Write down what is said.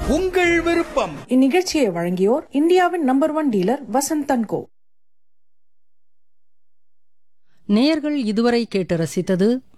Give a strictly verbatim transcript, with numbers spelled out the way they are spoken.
உங்கள் விருப்பம். இந்நிகழ்ச்சியை வழங்கியோர் இந்தியாவின் நம்பர் ஒன் டீலர் வசந்த் கோ. நேயர்கள் இதுவரை கேட்டு ரசித்தது